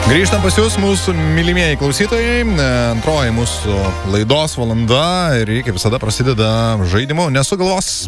Grįžtam pas jūs, mūsų mylimieji klausytojai. Antroji mūsų laidos valanda ir kaip visada prasideda žaidimu Nesugalvos.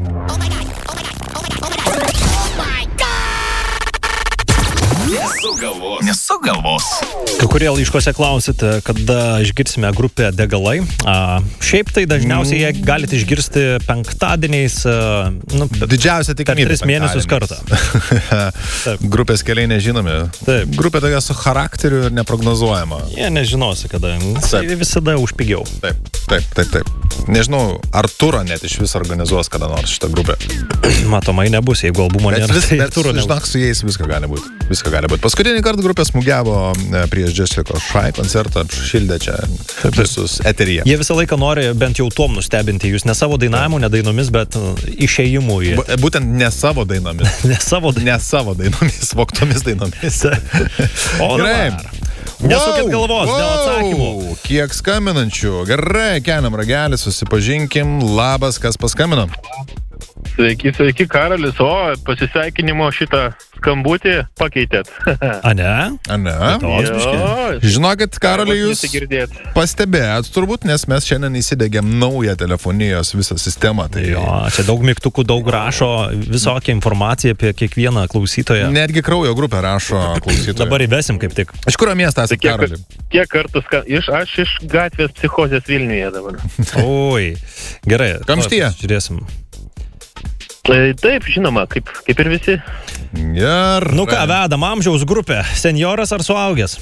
Nesugalvos. Kai kurie laiškose klausite, kada išgirsime grupę Degalai. Šiaip tai dažniausiai jie galite išgirsti penktadieniais, Didžiausia tikimybė. Per 3 mėnesius kartą. Grupės keliai nežinomi. Taip. Grupė tokia su charakteriu ir neprognozuojama. Jie nežinosi, kada. Visada užpigiau. Taip. Nežinau, ar turą net iš vis organizuos kada nors šitą grupę. Matomai nebus, jeigu albumo nėra. Bet žinok, su jais viską gali būti. Paskutinį kartą grupė smūgiavo prieš Jessica Shy koncertą, šildė čia visus eteryje. Jie visą laiką nori bent jau tom nustebinti jūs, ne savo dainavimu, ne dainomis, bet išėjimu į... Būtent ne savo dainomis. Ne savo dainomis, voktomis dainomis. O gerai. Nesukit galvos dėl atsakymų. Kiek skambinančių. Gerai, keliam ragelį, susipažinkim. Labas, kas paskambino? Sveiki, Karolis. O, pasisveikinimo šitą skambutį pakeitėt. A ne? Žinokit, Karoli, jūs pastebėjot turbūt, nes mes šiandien įsidegėm naują telefonijos visą sistemą. Tai... Jo, čia daug mygtukų, daug rašo, visokią informaciją apie kiekvieną klausytoją. Netgi kraujo grupę rašo klausytoją. Dabar įvesim kaip tik. Iš kurio miestą esate, Karoli? Kiek kartų aš iš gatvės Psichozės Vilniuje dabar. Oi, gerai. Kamštyje? Žiūrėsim. Taip, žinoma, kaip ir visi. Gerai. Nu ką, vedam amžiaus grupė. Senjoras ar suaugęs?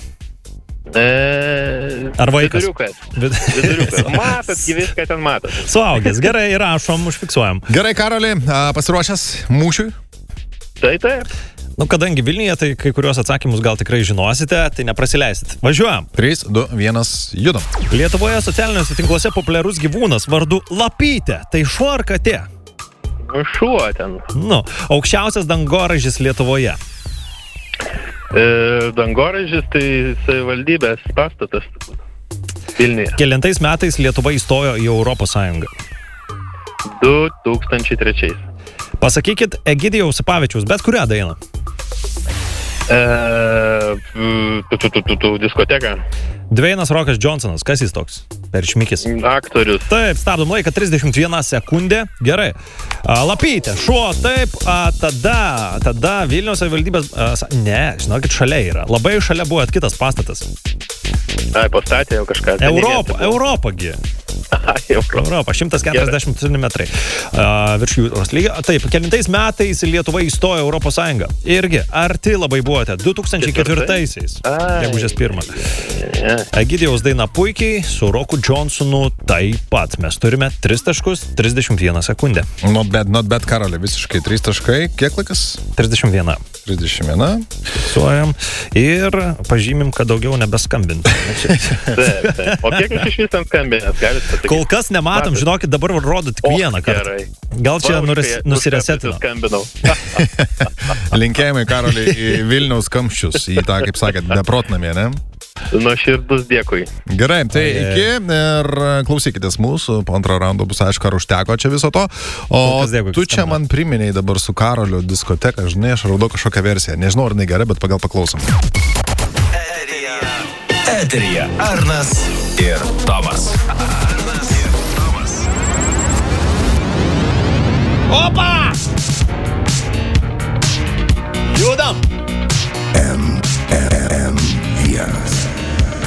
Ar vaikas? Viduriukas. Matot, viską ten matot. Suaugęs. Gerai, įrašom, užfiksuojam. Gerai, Karoli, pasiruošęs mūšiui? Taip. Nu, kadangi Vilniuje, tai kai kurios atsakymus gal tikrai žinosite, tai neprasileisit. Važiuojam. 3, 2, 1, judam. Lietuvoje socialiniuose tinkluose populiarus gyvūnas vardu Lapytė. Tai šuo ar katė? Šuo ten. Nu, aukščiausias dangoraižis Lietuvoje. Dangoraižis tai savivaldybės pastatas Vilniuje. Kelintais metais Lietuva įstojo į Europos Sąjungą? 2003. Pasakykit Egidijaus Sipavičiaus, bet kurią dainą. Diskoteka. Dveinas Rokas Johnsonas, kas jis toks? Peršmikis. Aktorius. Taip, stabdom laiką 31 sekundė. Gerai. Lapytė, šuo, taip. Tada Vilniaus savivaldybės... Ne, žinokit, šalia yra. Labai šalia buvo kitas pastatas. Pastatė jau kažką. Europagi. Europa, 140 metrai virš jūros lygio. Taip, kelintais metais Lietuva įstojo Europos Sąjungą. Irgi, arti labai buvote, 2004-aisiais. Gegužės 1. Egidijaus daina puikiai, su Roku Johnsonu taip pat. Mes turime 3 taškus, 31 sekundę. Not bad, Karoli, visiškai 3 taškai. Kiek laikas? 31. Fiksuojam. Ir pažymim, kad daugiau nebeskambinti. Taip. O kiek iš vis skambinės, galite pasakyti? Kol kas nematom, žinokit, dabar rodo tik vieną kartą. Gal čia nusiresetino. Linkėjimai, Karoli, į Vilniaus kamščius, į tą, kaip sakėt, beprotnamį, ne? Nuoširdus dėkui. Gerai, tai iki ir klausykitės mūsų, po antro raundo bus aišku, ar užteko čia viso to. O tu čia man priminėjai dabar su Karoliu diskoteką, žinai, aš radau kažkokią versiją. Nežinau, ar jinai gerai, bet pagal paklausom. Eteryje Arnas ir Tomas. Opa! Judam!